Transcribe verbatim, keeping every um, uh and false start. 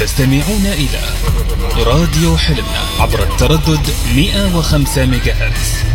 تستمعون إلى راديو حلمنا عبر التردد مئة وخمسة ميجاهرتز.